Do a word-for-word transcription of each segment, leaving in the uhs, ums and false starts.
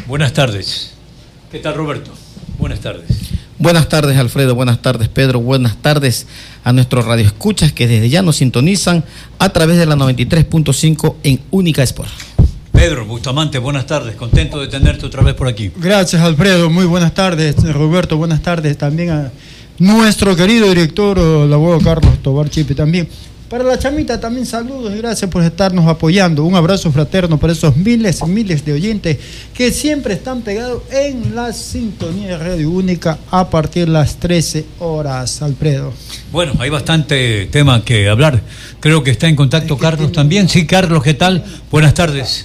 Buenas tardes. ¿Qué tal, Roberto? Buenas tardes. Buenas tardes, Alfredo. Buenas tardes, Pedro. Buenas tardes a nuestros radioescuchas que desde ya nos sintonizan a través de la noventa y tres punto cinco en Única Sport. Pedro Bustamante, buenas tardes. Contento de tenerte otra vez por aquí. Gracias, Alfredo. Muy buenas tardes, Roberto. Buenas tardes también a nuestro querido director, el abogado Carlos Tobar Chipe también. Para la chamita también saludos y gracias por estarnos apoyando. Un abrazo fraterno para esos miles y miles de oyentes que siempre están pegados en la sintonía de Radio Única a partir de las trece horas, Alfredo. Bueno, hay bastante tema que hablar. Creo que está en contacto Carlos también. Sí, Carlos, ¿qué tal? Buenas tardes.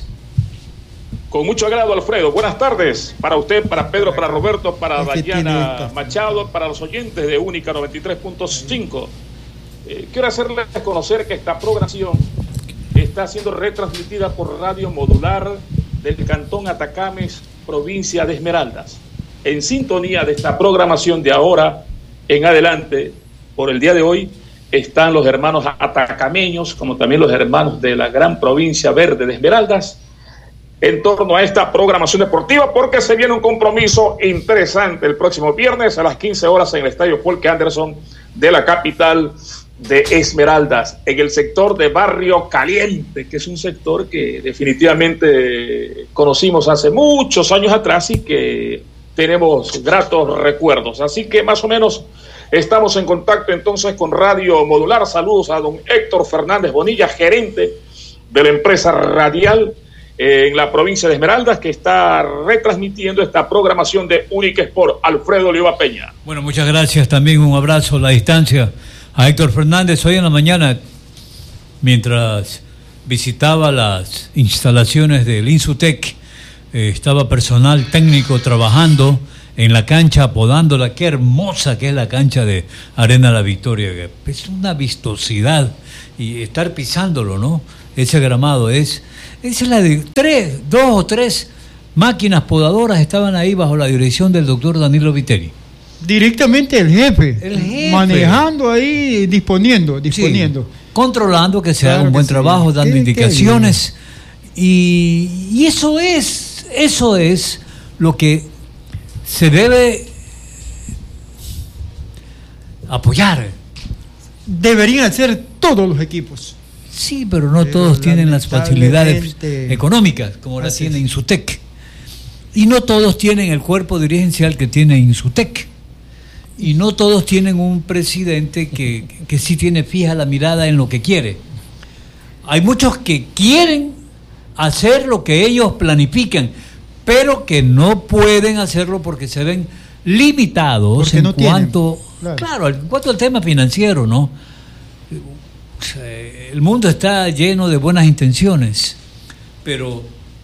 Con mucho agrado, Alfredo. Buenas tardes para usted, para Pedro, para Roberto, para Dayana Machado, para los oyentes de Única noventa y tres punto cinco. Eh, quiero hacerles conocer que esta programación está siendo retransmitida por Radio Modular del Cantón Atacames, provincia de Esmeraldas. En sintonía de esta programación de ahora en adelante, por el día de hoy, están los hermanos atacameños, como también los hermanos de la gran provincia verde de Esmeraldas, en torno a esta programación deportiva, porque se viene un compromiso interesante el próximo viernes a las quince horas en el Estadio Folke Anderson de la capital de Esmeraldas, en el sector de Barrio Caliente, que es un sector que definitivamente conocimos hace muchos años atrás y que tenemos gratos recuerdos. Así que más o menos estamos en contacto entonces con Radio Modular. Saludos a don Héctor Fernández Bonilla, gerente de la empresa radial en la provincia de Esmeraldas, que está retransmitiendo esta programación de Única Sport. Alfredo Oliva Peña. Bueno, muchas gracias. También un abrazo a la distancia a Héctor Fernández. Hoy en la mañana, mientras visitaba las instalaciones del Insutec, eh, estaba personal técnico trabajando en la cancha, apodándola. Qué hermosa que es la cancha de Arena La Victoria. Es una vistosidad y estar pisándolo, ¿no? Ese gramado es... Esa es la de tres, dos o tres máquinas podadoras estaban ahí bajo la dirección del doctor Danilo Viteri. Directamente el jefe, el jefe. Manejando ahí, disponiendo, disponiendo. Sí, controlando que se claro haga un buen sí. trabajo, dando qué, indicaciones. Qué y, y eso es, eso es lo que se debe apoyar. Deberían hacer todos los equipos. Sí, pero no pero todos tienen las facilidades económicas como las tiene Insutec. Y no todos tienen el cuerpo dirigencial que tiene Insutec. Y no todos tienen un presidente que, que, que sí tiene fija la mirada en lo que quiere. Hay muchos que quieren hacer lo que ellos planifican, pero que no pueden hacerlo porque se ven limitados porque en no cuanto, claro. claro, en cuanto al tema financiero, ¿no? El mundo está lleno de buenas intenciones, pero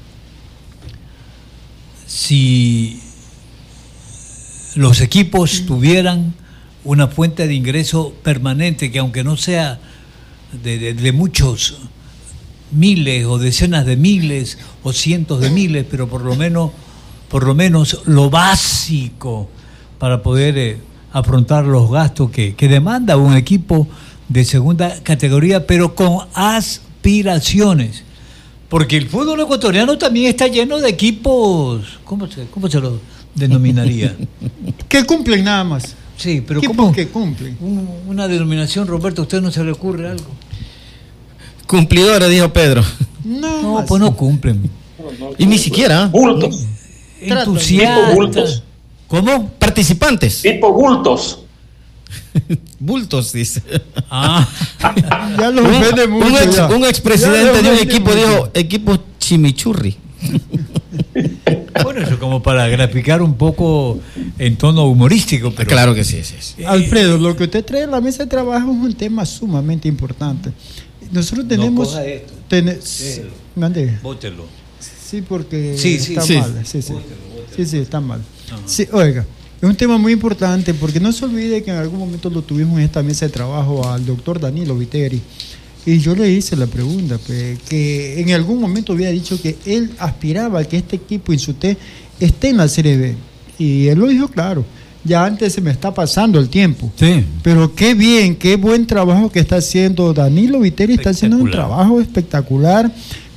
si los equipos tuvieran una fuente de ingreso permanente, que aunque no sea de, de, de muchos miles o decenas de miles o cientos de miles, pero por lo menos, por lo menos lo básico para poder eh, afrontar los gastos que, que demanda un equipo de segunda categoría, pero con aspiraciones, porque el fútbol ecuatoriano también está lleno de equipos, ¿cómo se, cómo se lo denominaría? Que cumplen nada más. Sí, pero ¿cómo que cumplen? Un, una denominación, Roberto, ¿a usted no se le ocurre algo? Cumplidora, dijo Pedro. No, no pues no cumplen. No, no, y ni siquiera. Bultos. Entusiastas. Bultos. ¿Cómo? Participantes. Tipo bultos. Bultos, dice. Ah. Ya lo ofende mucho. Un, ex, ya. un expresidente de un equipo mucho. dijo, equipo chimichurri. Bueno, eso como para graficar un poco en tono humorístico, pero... Claro que sí, sí, sí. Alfredo, lo que usted trae a la mesa de trabajo es un tema sumamente importante. Nosotros tenemos... No coja esto. Ten, mande. Bótelo. Sí, porque sí, sí, está sí. mal. Sí, sí. Bótelo, bótelo. Sí, sí, está mal. Sí, oiga, es un tema muy importante porque no se olvide que en algún momento lo tuvimos en esta mesa de trabajo al doctor Danilo Viteri. Y yo le hice la pregunta, pues, que en algún momento había dicho que él aspiraba a que este equipo Insutec esté en la Serie B. Y él lo dijo claro, ya antes se me está pasando el tiempo. Sí. Pero qué bien, qué buen trabajo que está haciendo Danilo Viteri, está haciendo un trabajo espectacular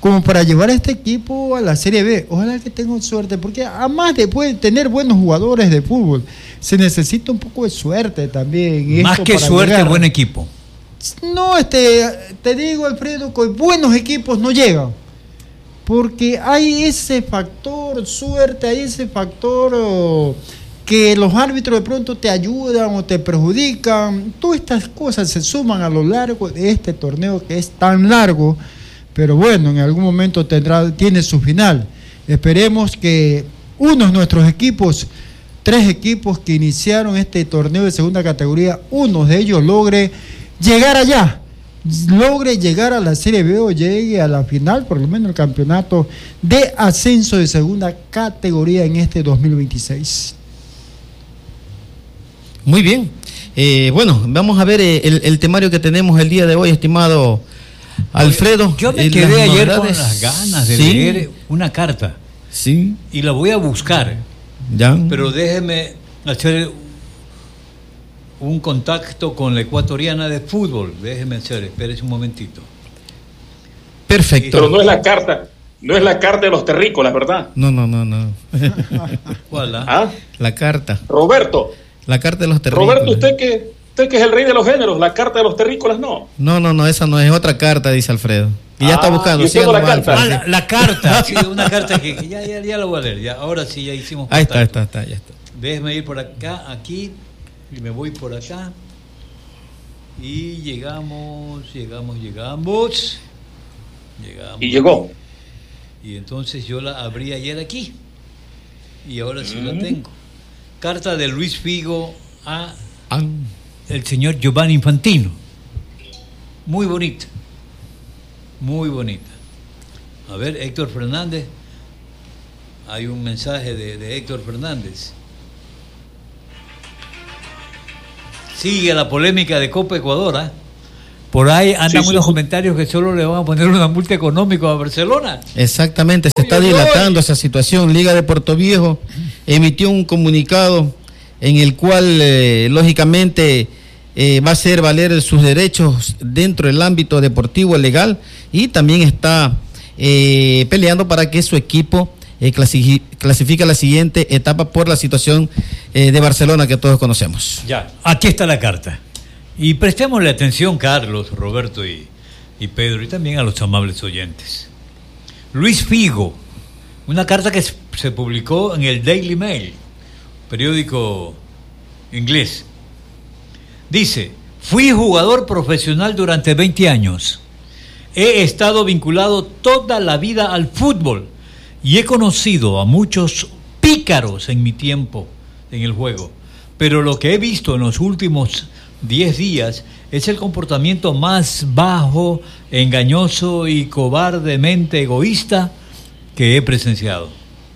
como para llevar a este equipo a la Serie B. Ojalá que tengan suerte, porque además de poder tener buenos jugadores de fútbol, se necesita un poco de suerte también. Más que suerte, llegar. Buen equipo. No, este, te digo, Alfredo, que buenos equipos no llegan, porque hay ese factor suerte, hay ese factor oh, que los árbitros de pronto te ayudan o te perjudican. Todas estas cosas se suman a lo largo de este torneo que es tan largo, pero bueno, en algún momento tendrá, tiene su final. Esperemos que uno de nuestros equipos, tres equipos que iniciaron este torneo de segunda categoría, uno de ellos logre llegar allá, logre llegar a la Serie B o llegue a la final, por lo menos el campeonato de ascenso de segunda categoría en este dos mil veintiséis. Muy bien. Eh, bueno, vamos a ver eh, el, el temario que tenemos el día de hoy, estimado Alfredo. Yo me eh, quedé ayer con las ganas de ¿sí? leer una carta. Sí. Y la voy a buscar. Ya. Pero déjeme hacer un contacto con la ecuatoriana de fútbol. Déjeme hacer, espérese un momentito. Perfecto. Pero no es la carta, no es la carta de los terrícolas, ¿verdad? No, no, no, no. ¿Cuál? La? ¿Ah? La carta. Roberto. La carta de los terrícolas. Roberto, usted que, usted que es el rey de los géneros, la carta de los terrícolas no. No, no, no, esa no es otra carta, dice Alfredo. Y ya ah, está buscando. ¿Y la carta? Ah, la, la carta, sí, una carta que, que ya, ya, ya la voy a leer. Ya, ahora sí, ya hicimos contacto. Ahí está, está, está, ya está. Déjeme ir por acá, aquí, y me voy por acá. Y llegamos, llegamos, llegamos. Llegamos. Y llegó. Y entonces yo la abrí ayer aquí. Y ahora sí mm. la tengo. Carta de Luis Figo a ah. el señor Giovanni Infantino. Muy bonita. Muy bonita. A ver, Héctor Fernández. Hay un mensaje de, de Héctor Fernández. Sigue la polémica de Copa Ecuador, ¿eh? Por ahí andan sí, unos sí. comentarios que solo le van a poner una multa económica a Barcelona. Exactamente, se está dilatando esa situación. Liga de Puerto Viejo emitió un comunicado en el cual, eh, lógicamente, eh, va a hacer valer sus derechos dentro del ámbito deportivo legal y también está eh, peleando para que su equipo eh, clasifique, clasifique a la siguiente etapa por la situación eh, de Barcelona que todos conocemos. Ya, aquí está la carta. Y prestémosle atención, Carlos, Roberto y, y Pedro, y también a los amables oyentes. Luis Figo, una carta que se publicó en el Daily Mail, periódico inglés. Dice: fui jugador profesional durante veinte años. He estado vinculado toda la vida al fútbol y he conocido a muchos pícaros en mi tiempo en el juego. Pero lo que he visto en los últimos diez días es el comportamiento más bajo, engañoso y cobardemente egoísta que he presenciado.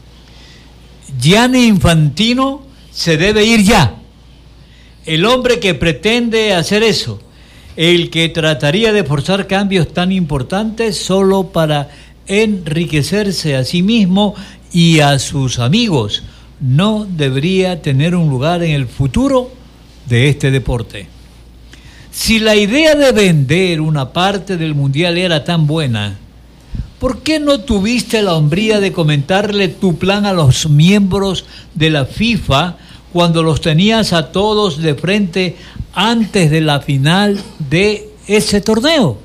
Gianni Infantino se debe ir ya. El hombre que pretende hacer eso, el que trataría de forzar cambios tan importantes solo para enriquecerse a sí mismo y a sus amigos, no debería tener un lugar en el futuro de este deporte. Si la idea de vender una parte del mundial era tan buena, ¿por qué no tuviste la hombría de comentarle tu plan a los miembros de la FIFA cuando los tenías a todos de frente antes de la final de ese torneo?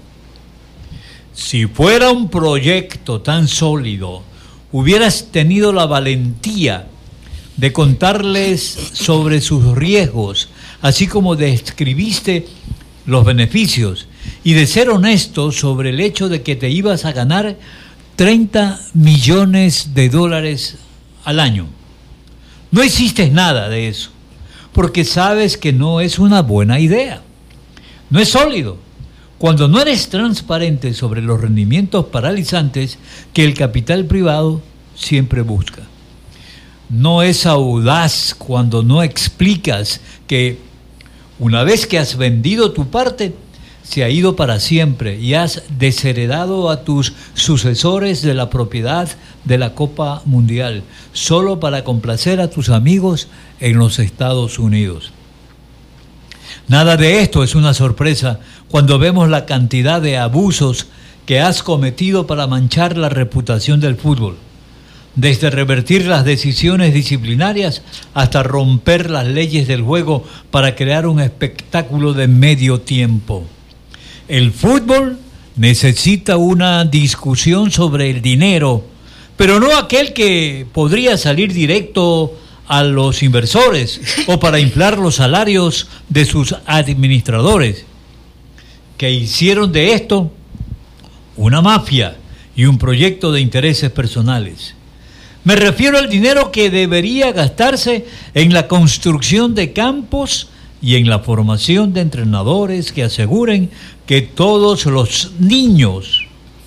Si fuera un proyecto tan sólido, hubieras tenido la valentía de contarles sobre sus riesgos, así como describiste los beneficios, y de ser honesto sobre el hecho de que te ibas a ganar treinta millones de dólares al año. No hiciste nada de eso, porque sabes que no es una buena idea. No es sólido. Cuando no eres transparente sobre los rendimientos paralizantes que el capital privado siempre busca. No es audaz cuando no explicas que una vez que has vendido tu parte, se ha ido para siempre y has desheredado a tus sucesores de la propiedad de la Copa Mundial, solo para complacer a tus amigos en los Estados Unidos. Nada de esto es una sorpresa cuando vemos la cantidad de abusos que has cometido para manchar la reputación del fútbol, desde revertir las decisiones disciplinarias hasta romper las leyes del juego para crear un espectáculo de medio tiempo. El fútbol necesita una discusión sobre el dinero, pero no aquel que podría salir directo a los inversores o para inflar los salarios de sus administradores, que hicieron de esto una mafia y un proyecto de intereses personales. Me refiero al dinero que debería gastarse en la construcción de campos y en la formación de entrenadores que aseguren que todos los niños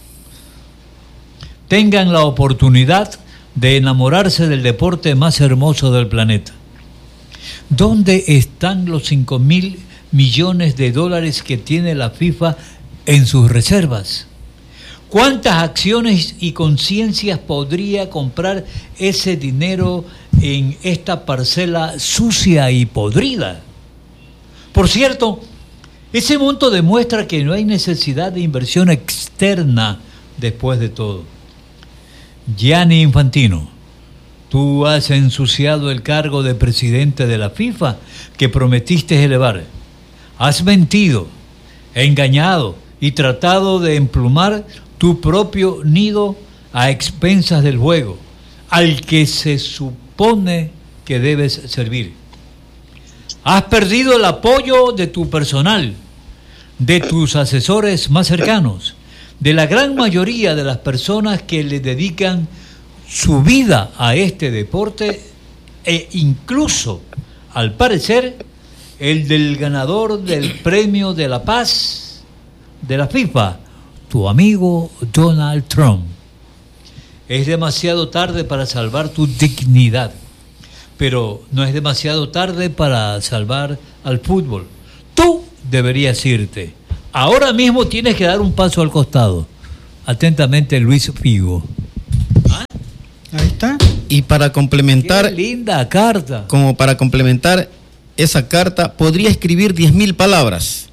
tengan la oportunidad de enamorarse del deporte más hermoso del planeta. ¿Dónde están los cinco mil millones de dólares que tiene la FIFA en sus reservas? ¿Cuántas acciones y conciencias podría comprar ese dinero en esta parcela sucia y podrida? Por cierto, ese monto demuestra que no hay necesidad de inversión externa después de todo. Gianni Infantino, tú has ensuciado el cargo de presidente de la FIFA que prometiste elevar. Has mentido, engañado y tratado de emplumar tu propio nido a expensas del juego, al que se supone que debes servir. Has perdido el apoyo de tu personal, de tus asesores más cercanos, de la gran mayoría de las personas que le dedican su vida a este deporte e incluso, al parecer, el del ganador del Premio de la Paz de la FIFA, tu amigo Donald Trump. Es demasiado tarde para salvar tu dignidad, pero no es demasiado tarde para salvar al fútbol. Tú deberías irte. Ahora mismo tienes que dar un paso al costado. Atentamente, Luis Figo. ¿Ah? Ahí está. Y para complementar... ¡Qué linda carta! Como para complementar esa carta, podría escribir diez mil palabras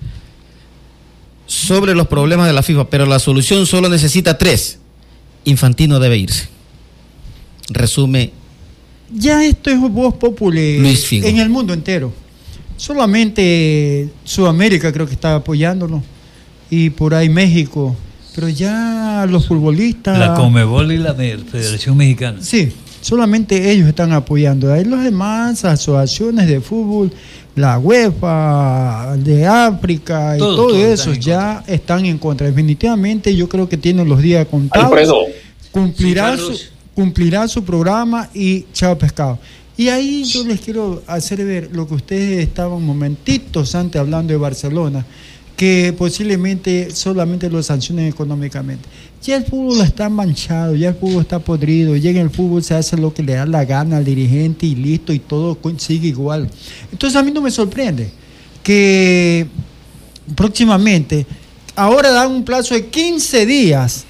sobre los problemas de la FIFA, pero la solución solo necesita tres. Infantino debe irse. Resume. Ya esto es voz populi Luis Figo. En el mundo entero. Solamente Sudamérica creo que está apoyándolo y por ahí México, pero ya los futbolistas... La Conmebol y la Federación Mexicana. Sí, solamente ellos están apoyando. Ahí los demás, asociaciones de fútbol, la UEFA de África y todo, todo, todo eso ya están en contra. Definitivamente yo creo que tienen los días contados. Alfredo. Cumplirá, sí, su, cumplirá su programa y chao pescado. Y ahí yo les quiero hacer ver lo que ustedes estaban momentitos antes hablando de Barcelona, que posiblemente solamente lo sancionen económicamente. Ya el fútbol está manchado, ya el fútbol está podrido, ya en el fútbol se hace lo que le da la gana al dirigente y listo, y todo sigue igual. Entonces a mí no me sorprende que próximamente, ahora dan un plazo de quince días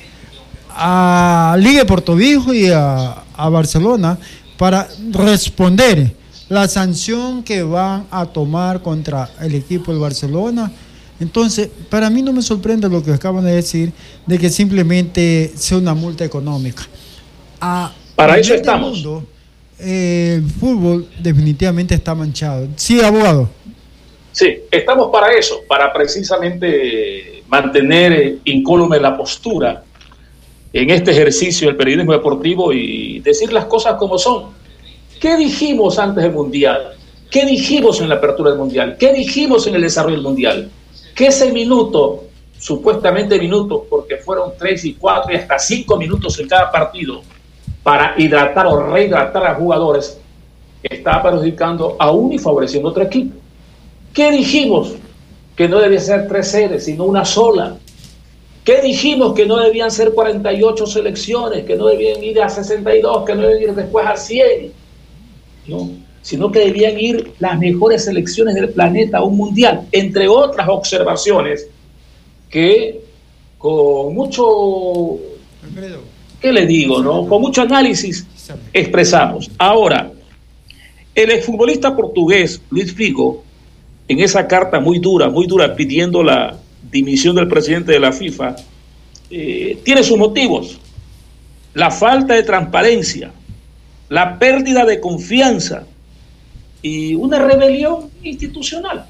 a Liga de Puerto Viejo y a, a Barcelona para responder la sanción que van a tomar contra el equipo del Barcelona. Entonces, para mí no me sorprende lo que acaban de decir, de que simplemente sea una multa económica. A para eso estamos. Mundo, eh, el fútbol definitivamente está manchado. Sí, abogado. Sí, estamos para eso, para precisamente mantener incólume la postura en este ejercicio del periodismo deportivo y decir las cosas como son. ¿Qué dijimos antes del Mundial? ¿Qué dijimos en la apertura del Mundial? ¿Qué dijimos en el desarrollo del Mundial? Que ese minuto, supuestamente minutos, porque fueron tres y cuatro y hasta cinco minutos en cada partido, para hidratar o rehidratar a jugadores, está perjudicando a uno y favoreciendo a otro equipo. ¿Qué dijimos? Que no debía ser tres sedes, sino una sola. ¿Qué dijimos? Que no debían ser cuarenta y ocho selecciones, que no debían ir a sesenta y dos, que no debían ir después a cien, no, sino que debían ir las mejores selecciones del planeta a un mundial, entre otras observaciones que con mucho, ¿qué le digo, no? Con mucho análisis expresamos. Ahora, el exfutbolista portugués Luis Figo, en esa carta muy dura, muy dura, pidiendo la dimisión del presidente de la FIFA, eh, tiene sus motivos. La falta de transparencia, la pérdida de confianza y una rebelión institucional.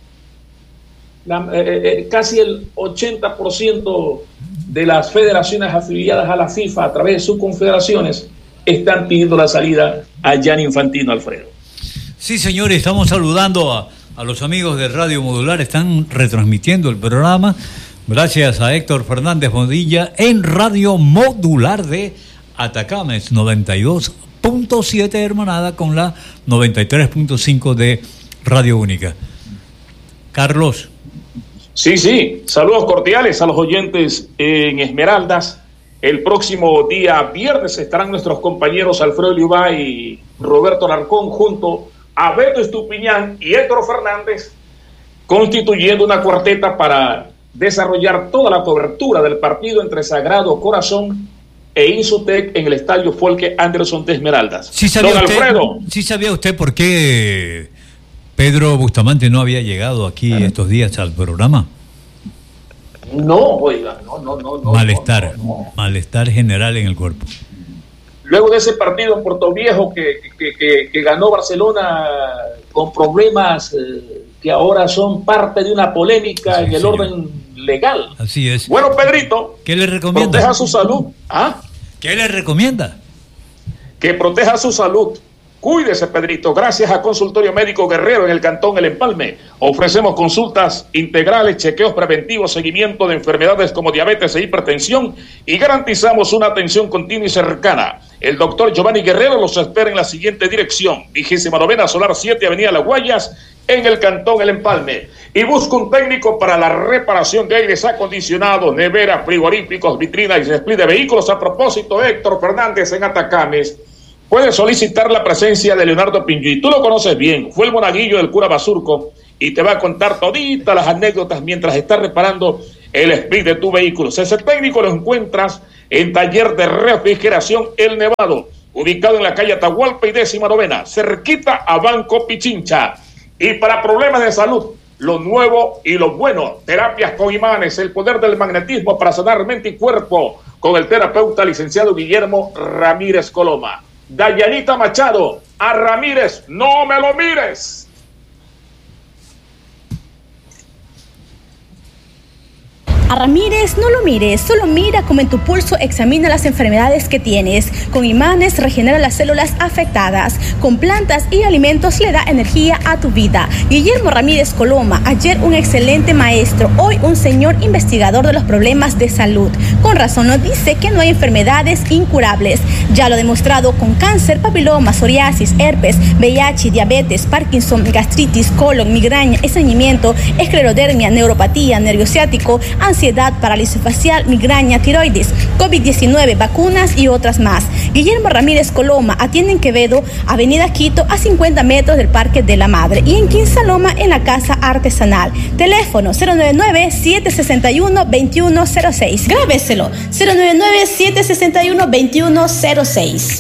La, eh, eh, casi el ochenta por ciento de las federaciones afiliadas a la FIFA a través de sus confederaciones están pidiendo la salida a Gianni Infantino, Alfredo. Sí, señores, estamos saludando a, a los amigos de Radio Modular, están retransmitiendo el programa. Gracias a Héctor Fernández Bonilla en Radio Modular de Atacames, noventa y dos punto siete hermanada con la noventa y tres punto cinco de Radio Única. Carlos. Sí, sí, saludos cordiales a los oyentes en Esmeraldas. El próximo día viernes estarán nuestros compañeros Alfredo Liubá y Roberto Alarcón junto a Beto Estupiñán y Héctor Fernández, constituyendo una cuarteta para desarrollar toda la cobertura del partido entre Sagrado Corazón e Insutec en el Estadio Folke Anderson de Esmeraldas. ¿Sí sabía Don usted, Alfredo. ¿sí sabía usted por qué Pedro Bustamante no había llegado aquí ¿Eh? estos días al programa? No, oiga, no, no, no. no malestar, no, no, no. malestar general en el cuerpo. Luego de ese partido en Puerto Viejo que, que, que, que ganó Barcelona con problemas eh, que ahora son parte de una polémica sí, en el señor. orden legal. Así es. Bueno, Pedrito, ¿qué le recomienda? Proteja su salud. ¿Ah? ¿Qué le recomienda? Que proteja su salud. Cuídese, Pedrito. Gracias a Consultorio Médico Guerrero en el Cantón El Empalme. Ofrecemos consultas integrales, chequeos preventivos, seguimiento de enfermedades como diabetes e hipertensión y garantizamos una atención continua y cercana. El doctor Giovanni Guerrero los espera en la siguiente dirección. Vigésima novena Solar siete, Avenida Las Guayas, en el Cantón El Empalme. Y busca un técnico para la reparación de aires acondicionados, neveras, frigoríficos, vitrinas y split de vehículos. A propósito, Héctor Fernández en Atacames. Puedes solicitar la presencia de Leonardo Pinjuí. Tú lo conoces bien, fue el monaguillo del cura Basurco y te va a contar toditas las anécdotas mientras estás reparando el speed de tu vehículo. Ese técnico lo encuentras en Taller de Refrigeración El Nevado, ubicado en la calle Atahualpa y décima novena, cerquita a Banco Pichincha. Y para problemas de salud, lo nuevo y lo bueno, terapias con imanes, el poder del magnetismo para sanar mente y cuerpo, con el terapeuta licenciado Guillermo Ramírez Coloma. Dayanita Machado, a Ramírez, no me lo mires. A Ramírez no lo mires, solo mira cómo en tu pulso examina las enfermedades que tienes. Con imanes regenera las células afectadas. Con plantas y alimentos le da energía a tu vida. Guillermo Ramírez Coloma, ayer un excelente maestro, hoy un señor investigador de los problemas de salud. Con razón nos dice que no hay enfermedades incurables. Ya lo ha demostrado con cáncer, papiloma, psoriasis, herpes, V I H, diabetes, Parkinson, gastritis, colon, migraña, estreñimiento, esclerodermia, neuropatía, nervio ciático, ansiedad, parálisis facial, migraña, tiroides, COVID diecinueve, vacunas y otras más. Guillermo Ramírez Coloma atiende en Quevedo, Avenida Quito, a cincuenta metros del Parque de la Madre, y en Quinsaloma, en la Casa Artesanal. Teléfono cero nueve nueve, siete seis uno, dos uno cero seis. Grábeselo, cero nueve nueve, siete seis uno, dos uno cero seis.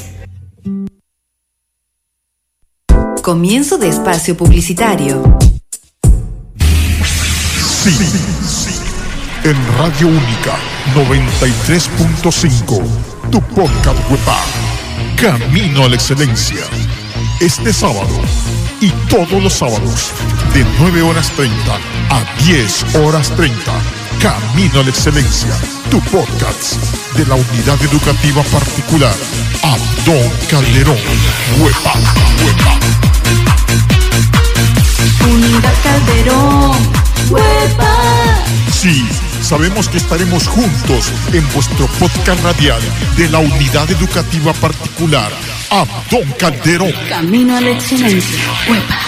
Comienzo de espacio publicitario. Sí, sí. En Radio Única noventa y tres punto cinco, tu podcast web, Camino a la Excelencia. Este sábado y todos los sábados de nueve horas treinta a diez horas treinta, Camino a la Excelencia, tu podcast de la Unidad Educativa Particular Abdón Calderón, Huepa, Huepa. Unidad Calderón, Huepa. Sí, sabemos que estaremos juntos en vuestro podcast radial de la Unidad Educativa Particular Abdón Calderón. Camino a la Excelencia, Huepa.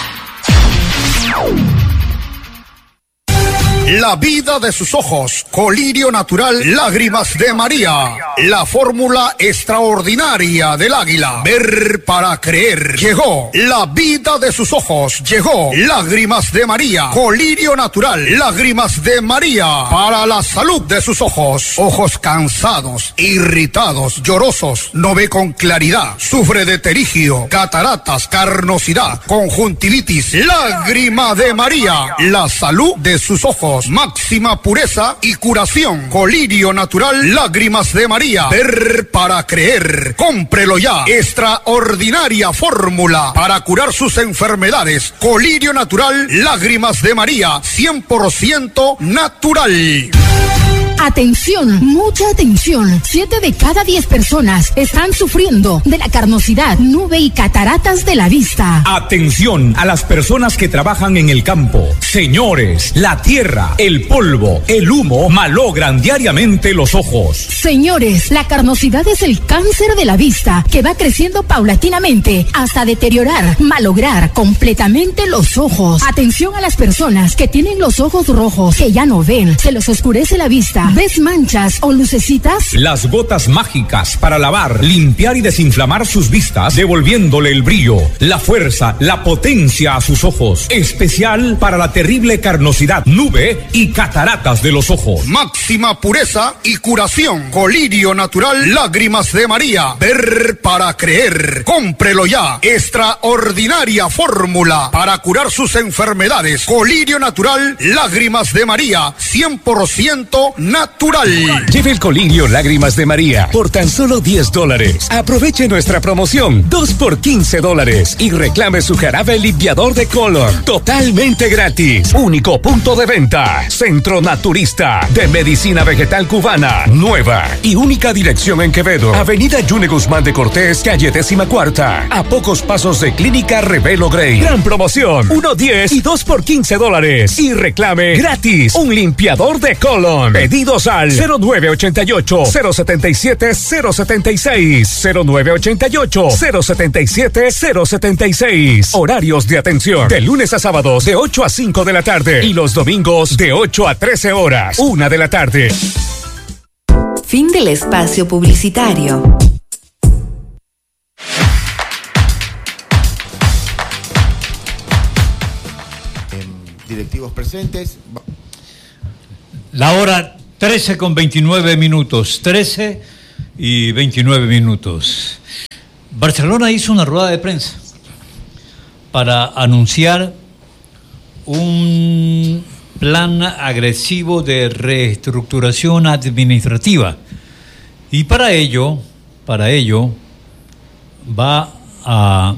La vida de sus ojos, colirio natural, lágrimas de María. La fórmula extraordinaria del águila, ver para creer. Llegó la vida de sus ojos, llegó lágrimas de María, colirio natural, lágrimas de María, para la salud de sus ojos. Ojos cansados, irritados, llorosos, no ve con claridad, sufre de terigio, cataratas, carnosidad, conjuntivitis. Lágrima de María, la salud de sus ojos. máxima pureza y curación. Colirio natural, lágrimas de María. Ver para creer. Cómprelo ya. Extraordinaria fórmula para curar sus enfermedades. Colirio natural, lágrimas de María. cien por ciento natural. Atención, mucha atención. Siete de cada diez personas están sufriendo de la carnosidad, nube y cataratas de la vista. Atención a las personas que trabajan en el campo. Señores, la tierra, el polvo, el humo malogran diariamente los ojos. Señores, la carnosidad es el cáncer de la vista que va creciendo paulatinamente hasta deteriorar, malograr completamente los ojos. Atención a las personas que tienen los ojos rojos, que ya no ven, se les oscurece la vista. ¿Ves manchas o lucecitas? Las gotas mágicas para lavar, limpiar y desinflamar sus vistas, devolviéndole el brillo, la fuerza, la potencia a sus ojos. Especial para la terrible carnosidad, nube y cataratas de los ojos. Máxima pureza y curación. Colirio natural, lágrimas de María. Ver para creer. Cómprelo ya. Extraordinaria fórmula para curar sus enfermedades. Colirio natural, lágrimas de María. cien por ciento natural. Lleve el colirio Lágrimas de María por tan solo diez dólares. Aproveche nuestra promoción dos por quince dólares y reclame su jarabe limpiador de color totalmente gratis. Único punto de venta. Centro Naturista de Medicina Vegetal Cubana. Nueva y única dirección en Quevedo. Avenida Yune Guzmán de Cortés, calle décima cuarta. A pocos pasos de Clínica Revelo Grey. Gran promoción. uno diez y dos por quince dólares. Y reclame gratis un limpiador de color. Pedidos al cero nueve ochenta y ocho, cero setenta y siete, cero setenta y seis, cero nueve ochenta y ocho, cero setenta y siete, cero setenta y seis. Horarios de atención de lunes a sábados de ocho a cinco de la tarde y los domingos de ocho a trece horas, una de la tarde. Fin del espacio publicitario. Directivos presentes. La hora trece con veintinueve minutos, trece y veintinueve minutos. Barcelona hizo una rueda de prensa para anunciar un plan agresivo de reestructuración administrativa y para ello, para ello va a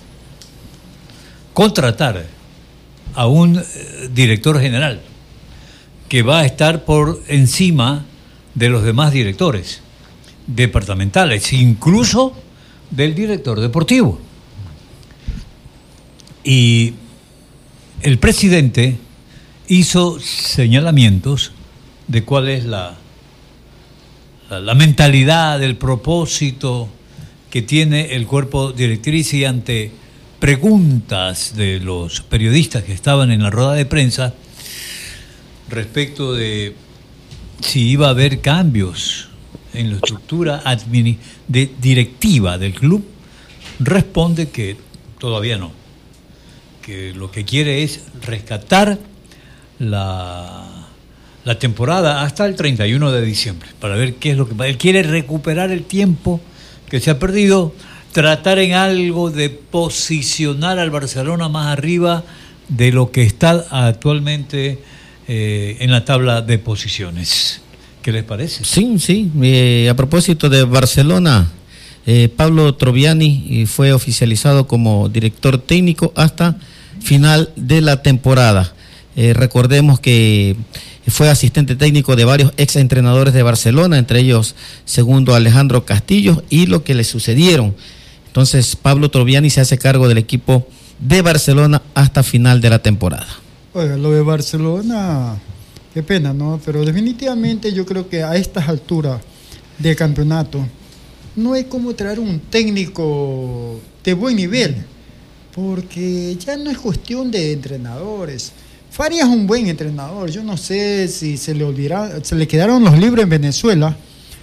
contratar a un director general que va a estar por encima de los demás directores departamentales, incluso del director deportivo. Y el presidente hizo señalamientos de cuál es la, la, la mentalidad, el propósito que tiene el cuerpo directriz, y ante preguntas de los periodistas que estaban en la rueda de prensa respecto de si iba a haber cambios en la estructura admini- de directiva del club, responde que todavía no, que lo que quiere es rescatar la, la temporada hasta el treinta y uno de diciembre, para ver qué es lo que va. Él quiere recuperar el tiempo que se ha perdido, tratar en algo de posicionar al Barcelona más arriba de lo que está actualmente Eh, en la tabla de posiciones. ¿Qué les parece? Sí, sí. Eh, a propósito de Barcelona, eh, Pablo Troviani fue oficializado como director técnico hasta final de la temporada. Eh, recordemos que fue asistente técnico de varios ex entrenadores de Barcelona, entre ellos segundo Alejandro Castillo, y lo que le sucedieron. Entonces Pablo Troviani se hace cargo del equipo de Barcelona hasta final de la temporada. Oiga, lo de Barcelona, qué pena, ¿no? Pero definitivamente yo creo que a estas alturas de campeonato no hay como traer un técnico de buen nivel, porque ya no es cuestión de entrenadores. Farías es un buen entrenador, yo no sé si se le olvidaron, se le quedaron los libros en Venezuela,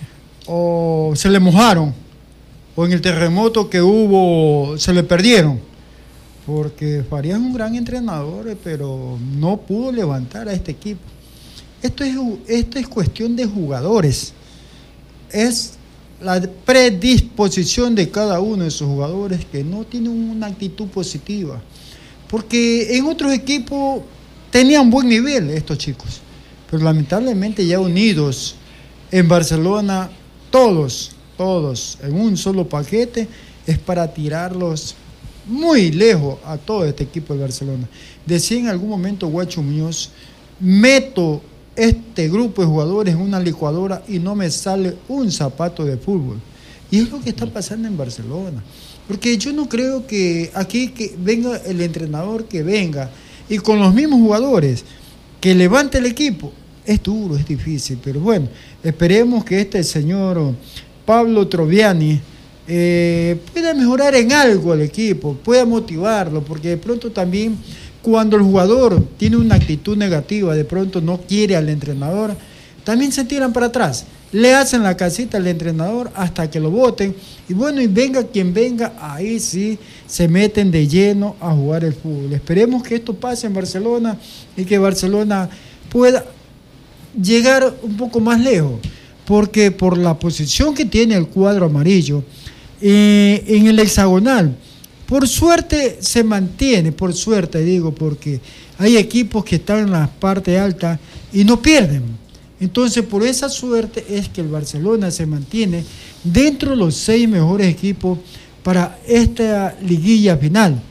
o se le mojaron, o en el terremoto que hubo se le perdieron. Porque Farías es un gran entrenador, pero no pudo levantar a este equipo. Esto es, esto es cuestión de jugadores. Es la predisposición de cada uno de esos jugadores que no tienen una actitud positiva. Porque en otros equipos tenían buen nivel estos chicos, pero lamentablemente ya unidos en Barcelona, todos, todos, en un solo paquete, es para tirarlos muy lejos a todo este equipo de Barcelona. Decía en algún momento Guacho Muñoz, meto este grupo de jugadores en una licuadora y no me sale un zapato de fútbol. Y es lo que está pasando en Barcelona. Porque yo no creo que aquí que venga el entrenador que venga y con los mismos jugadores que levante el equipo. Es duro, es difícil, pero bueno, esperemos que este señor Pablo Troviani eh, pueda mejorar en algo al equipo, pueda motivarlo, porque de pronto también cuando el jugador tiene una actitud negativa, de pronto no quiere al entrenador, también se tiran para atrás, le hacen la casita al entrenador hasta que lo voten, y bueno, y venga quien venga, ahí sí se meten de lleno a jugar el fútbol. Esperemos que esto pase en Barcelona y que Barcelona pueda llegar un poco más lejos, porque por la posición que tiene el cuadro amarillo eh, en el hexagonal, por suerte se mantiene, por suerte digo, porque hay equipos que están en la parte alta y no pierden. Entonces, por esa suerte es que el Barcelona se mantiene dentro de los seis mejores equipos para esta liguilla final.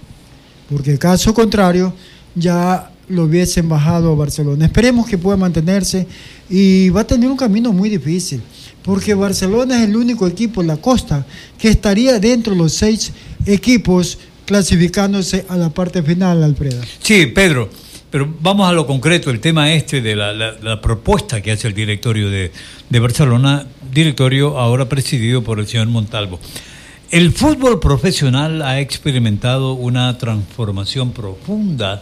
Porque caso contrario, ya lo hubiesen bajado a Barcelona. Esperemos que pueda mantenerse y va a tener un camino muy difícil, porque Barcelona es el único equipo en la costa que estaría dentro de los seis equipos clasificándose a la parte final, Alfredo. Sí, Pedro, pero vamos a lo concreto, el tema este de la, la, la propuesta que hace el directorio de, de Barcelona, directorio ahora presidido por el señor Montalvo. El fútbol profesional ha experimentado una transformación profunda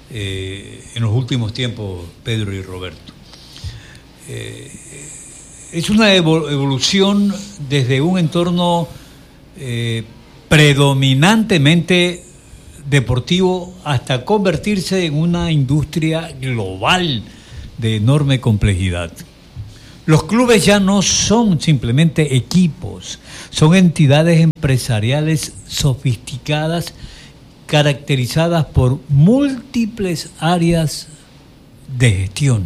eh, en los últimos tiempos, Pedro y Roberto. Eh, es una evolución desde un entorno eh, predominantemente deportivo hasta convertirse en una industria global de enorme complejidad. Los clubes ya no son simplemente equipos, son entidades empresariales sofisticadas caracterizadas por múltiples áreas de gestión.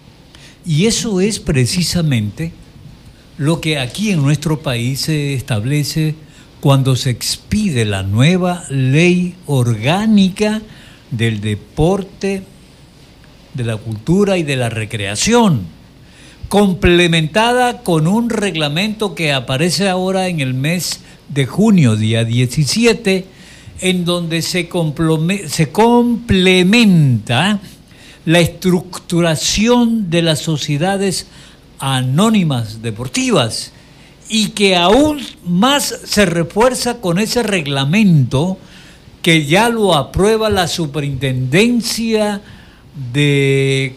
Y eso es precisamente lo que aquí en nuestro país se establece cuando se expide la nueva ley orgánica del deporte, de la cultura y de la recreación, complementada con un reglamento que aparece ahora en el mes de junio, día diecisiete, en donde se, complome, se complementa la estructuración de las sociedades anónimas deportivas, y que aún más se refuerza con ese reglamento que ya lo aprueba la Superintendencia de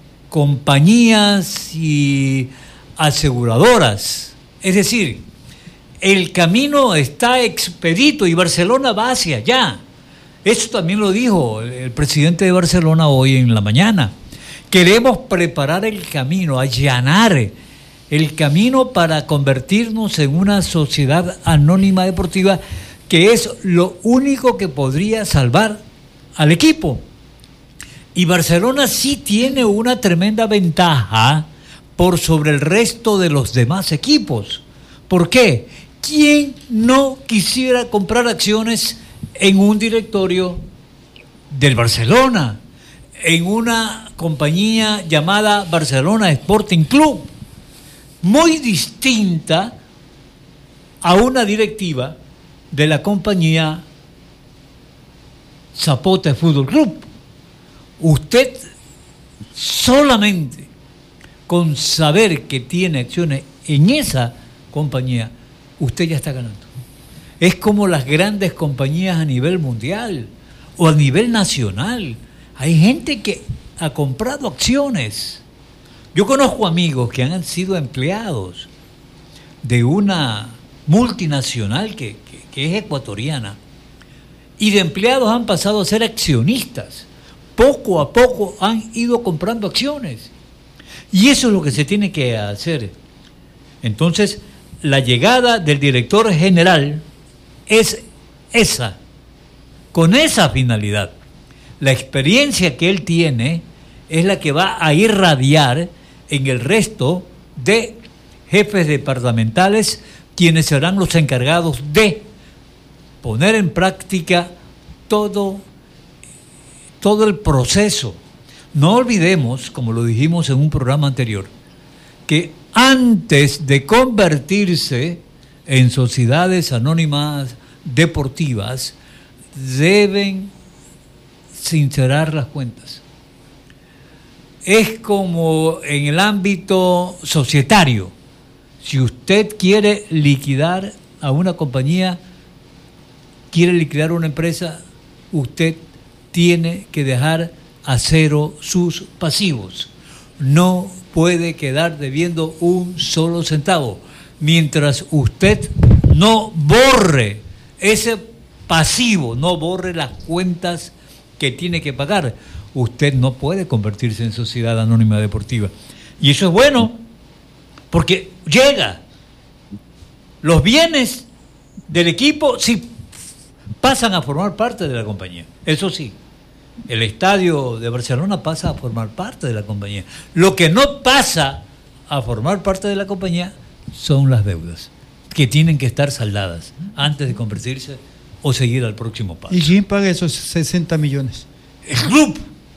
Compañías y Aseguradoras. Es decir, el camino está expedito y Barcelona va hacia allá. Eso también lo dijo el presidente de Barcelona hoy en la mañana. Queremos preparar el camino, allanar el camino para convertirnos en una sociedad anónima deportiva, que es lo único que podría salvar al equipo. Y Barcelona sí tiene una tremenda ventaja por sobre el resto de los demás equipos. ¿Por qué? ¿Quién no quisiera comprar acciones en un directorio del Barcelona, en una compañía llamada Barcelona Sporting Club? Muy distinta a una directiva de la compañía Zapote Fútbol Club. Usted solamente con saber que tiene acciones en esa compañía, usted ya está ganando. Es como las grandes compañías a nivel mundial o a nivel nacional. Hay gente que ha comprado acciones. Yo conozco amigos que han sido empleados de una multinacional que, que, que es ecuatoriana, y de empleados han pasado a ser accionistas. Poco a poco han ido comprando acciones. Y eso es lo que se tiene que hacer. Entonces, la llegada del director general es esa, con esa finalidad. La experiencia que él tiene es la que va a irradiar en el resto de jefes departamentales, quienes serán los encargados de poner en práctica todo, todo el proceso. No olvidemos, como lo dijimos en un programa anterior, que antes de convertirse en sociedades anónimas deportivas, deben sincerar las cuentas. Es como en el ámbito societario. Si usted quiere liquidar a una compañía, quiere liquidar una empresa, usted tiene que dejar a cero sus pasivos. No puede quedar debiendo un solo centavo. Mientras usted no borre ese pasivo, no borre las cuentas que tiene que pagar, usted no puede convertirse en sociedad anónima deportiva. Y eso es bueno, porque llega. Los bienes del equipo sí pasan a formar parte de la compañía. Eso sí, el estadio de Barcelona pasa a formar parte de la compañía. Lo que no pasa a formar parte de la compañía son las deudas, que tienen que estar saldadas antes de convertirse o seguir al próximo paso. ¿Y quién paga esos sesenta millones? El club.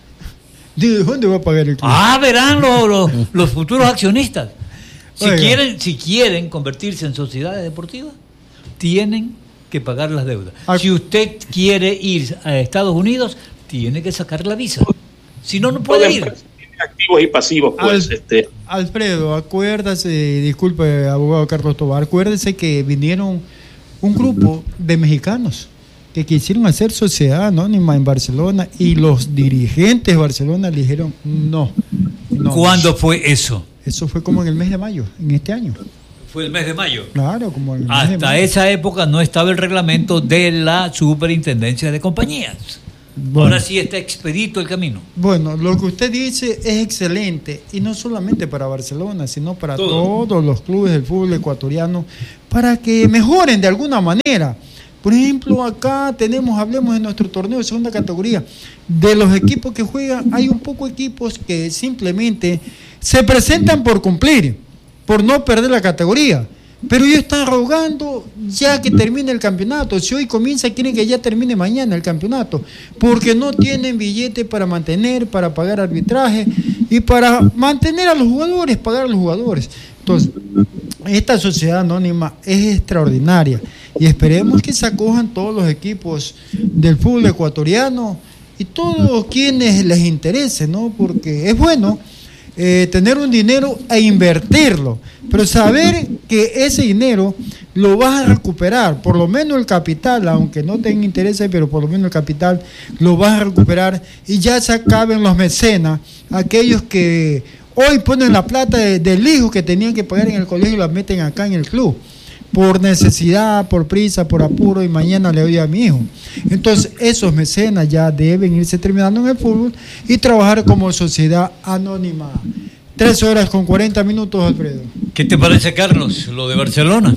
¿De dónde va a pagar el club? Ah, verán los, los, los futuros accionistas. Si Oiga. quieren, si quieren convertirse en sociedades deportivas, tienen que pagar las deudas. Al- Si usted quiere ir a Estados Unidos, tiene que sacar la visa. Si no, no puede ir. Tiene activos y pasivos, pues. Al- este Alfredo, acuérdase, disculpe, abogado Carlos Tobar, acuérdese que vinieron un grupo de mexicanos que quisieron hacer sociedad anónima en Barcelona y los dirigentes de Barcelona le dijeron no. no. ¿Cuándo fue eso? Eso fue como en el mes de mayo, en este año. Fue el mes de mayo. Claro, como en el mes de Hasta mayo. esa época no estaba el reglamento de la superintendencia de compañías. Bueno. Ahora sí está expedito el camino. Bueno, lo que usted dice es excelente, y no solamente para Barcelona, sino para Todo. todos los clubes del fútbol ecuatoriano, para que mejoren de alguna manera. Por ejemplo, acá tenemos, hablemos de nuestro torneo de segunda categoría, de los equipos que juegan, hay un poco equipos que simplemente se presentan por cumplir, por no perder la categoría. Pero ellos están rogando ya que termine el campeonato. Si hoy comienza, quieren que ya termine mañana el campeonato, porque no tienen billete para mantener, para pagar arbitraje y para mantener a los jugadores, pagar a los jugadores. Entonces, esta sociedad anónima es extraordinaria y esperemos que se acojan todos los equipos del fútbol ecuatoriano y todos quienes les interese, ¿no? Porque es bueno Eh, tener un dinero e invertirlo, pero saber que ese dinero lo vas a recuperar, por lo menos el capital, aunque no tenga interés, pero por lo menos el capital lo vas a recuperar y ya se acaben los mecenas, aquellos que hoy ponen la plata de, del hijo que tenían que pagar en el colegio y la meten acá en el club, por necesidad, por prisa, por apuro, y mañana le doy a mi hijo. Entonces, esos mecenas ya deben irse terminando en el fútbol y trabajar como sociedad anónima. Tres horas con cuarenta minutos, Alfredo. ¿Qué te parece, Carlos, lo de Barcelona?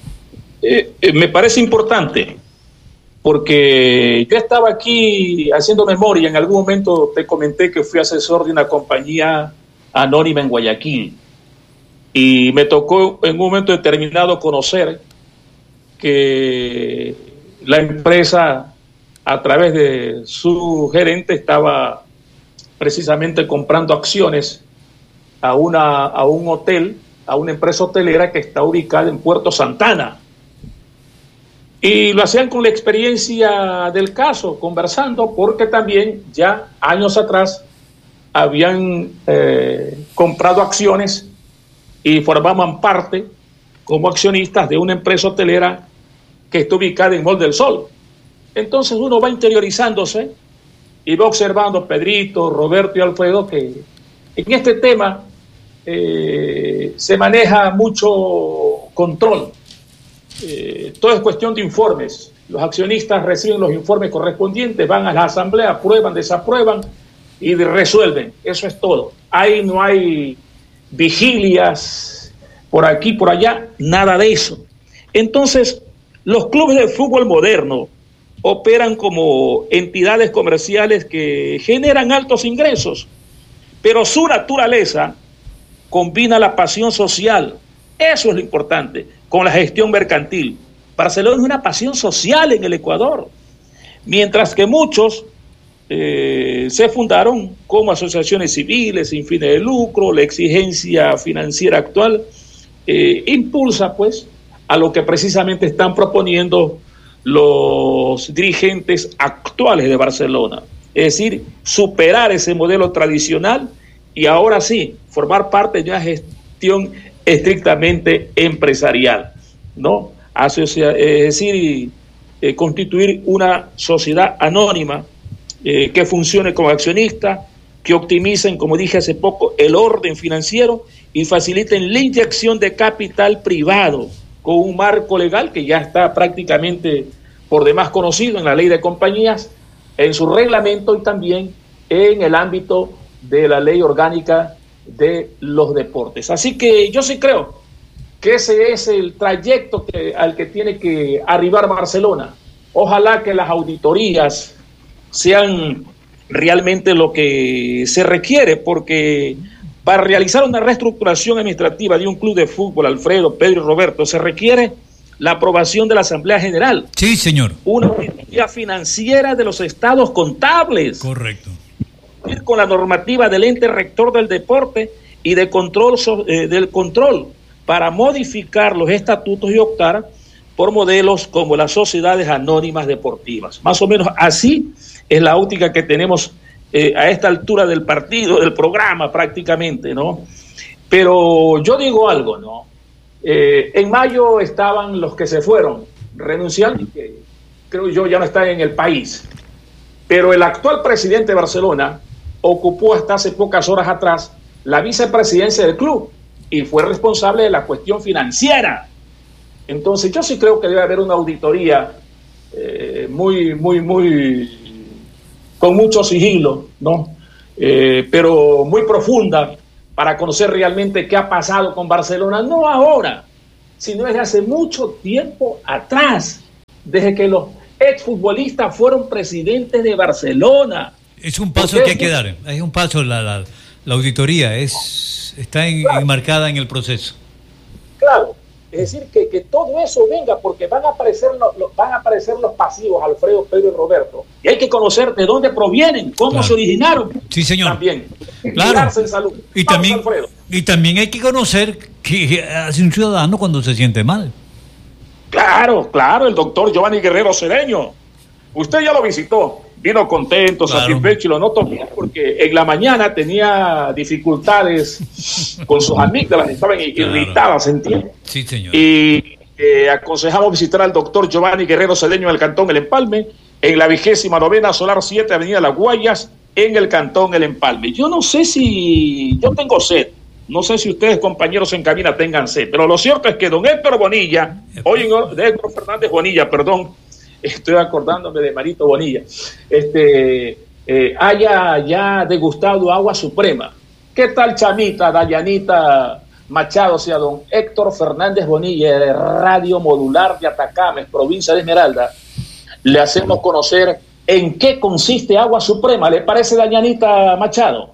Eh, eh, me parece importante, porque yo estaba aquí haciendo memoria. En algún momento te comenté que fui asesor de una compañía anónima en Guayaquil. Y me tocó en un momento determinado conocer que la empresa, a través de su gerente, estaba precisamente comprando acciones a, una, a un hotel, a una empresa hotelera que está ubicada en Puerto Santana. Y lo hacían con la experiencia del caso, conversando, porque también ya años atrás habían eh, comprado acciones y formaban parte como accionistas de una empresa hotelera que está ubicada en Mall del Sol. Entonces uno va interiorizándose y va observando, Pedrito, Roberto y Alfredo, que en este tema eh, se maneja mucho control. Eh, todo es cuestión de informes. Los accionistas reciben los informes correspondientes, van a la asamblea, aprueban, desaprueban y resuelven. Eso es todo. Ahí no hay vigilias por aquí, por allá, nada de eso. Entonces, los clubes de fútbol moderno operan como entidades comerciales que generan altos ingresos. pero su naturaleza combina la pasión social, eso es lo importante, con la gestión mercantil. Barcelona es una pasión social en el Ecuador, mientras que muchos eh, se fundaron como asociaciones civiles sin fines de lucro. La exigencia financiera actual eh, impulsa pues a lo que precisamente están proponiendo los dirigentes actuales de Barcelona, es decir, superar ese modelo tradicional y ahora sí formar parte de una gestión estrictamente empresarial, ¿no? Asocia, es decir, eh, constituir una sociedad anónima eh, que funcione como accionista, que optimicen, como dije hace poco, el orden financiero y faciliten la inyección de capital privado con un marco legal que ya está prácticamente por demás conocido en la ley de compañías, en su reglamento y también en el ámbito de la ley orgánica de los deportes. Así que yo sí creo que ese es el trayecto que, al que tiene que arribar Barcelona. Ojalá que las auditorías sean realmente lo que se requiere, porque para realizar una reestructuración administrativa de un club de fútbol, Alfredo, Pedro y Roberto, se requiere la aprobación de la Asamblea General. Sí, señor. Una auditoría financiera de los estados contables. Correcto. Con la normativa del ente rector del deporte y de control eh, del control para modificar los estatutos y optar por modelos como las sociedades anónimas deportivas. Más o menos así es la óptica que tenemos eh, a esta altura del partido, del programa prácticamente, ¿no? Pero yo digo algo, ¿no? Eh, en mayo estaban los que se fueron renunciando y que creo yo ya no están en el país. Pero el actual presidente de Barcelona ocupó hasta hace pocas horas atrás la vicepresidencia del club y fue responsable de la cuestión financiera. Entonces yo sí creo que debe haber una auditoría eh, muy, muy, muy, con mucho sigilo, ¿no? Eh, pero muy profunda para conocer realmente qué ha pasado con Barcelona, no ahora, sino desde hace mucho tiempo atrás, desde que los exfutbolistas fueron presidentes de Barcelona. Es un paso que hay que dar, es un paso, la, la, la auditoría es, está en, claro, enmarcada en el proceso. Claro, es decir, que, que todo eso venga, porque van a aparecer los, los, van a aparecer los pasivos, Alfredo, Pedro y Roberto, y hay que conocer de dónde provienen, cómo claro. se originaron. Sí, señor. También. Claro. En salud. Y, Vamos, también, Alfredo. y también hay que conocer qué hace un ciudadano cuando se siente mal. Claro, claro, el doctor Giovanni Guerrero Cedeño. Usted ya lo visitó, vino contento, claro, satisfecho, y lo noto bien porque en la mañana tenía dificultades con sus amígdalas, estaban claro. irritadas, ¿entiende? Sí, señor. Y eh, aconsejamos visitar al doctor Giovanni Guerrero Cedeño en el Cantón El Empalme, en la vigésima novena Solar siete, Avenida Las Guayas, en el Cantón El Empalme. Yo no sé si, yo tengo sed, no sé si ustedes, compañeros en cabina, tengan sed, pero lo cierto es que don Héctor Bonilla, hoy de Héctor Fernández Bonilla, perdón, estoy acordándome de Marito Bonilla, este, eh, haya ya degustado agua suprema. ¿Qué tal, chamita, Dayanita Machado, o sea, don Héctor Fernández Bonilla, de Radio Modular de Atacames, provincia de Esmeralda? Le hacemos conocer en qué consiste agua suprema. ¿Le parece, Dayanita Machado?